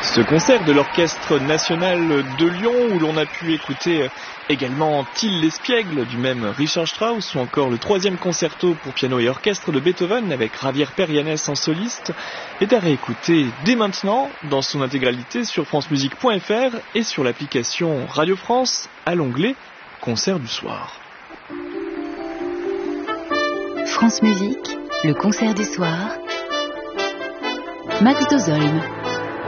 Ce concert de l'Orchestre National de Lyon où l'on a pu écouter également Till l'Espiègle du même Richard Strauss ou encore le 3e concerto pour piano et orchestre de Beethoven avec Javier Perianes en soliste est à réécouter dès maintenant dans son intégralité sur francemusique.fr et sur l'application Radio France à l'onglet Concert du soir. France Musique, le concert du soir. Max Dozolm.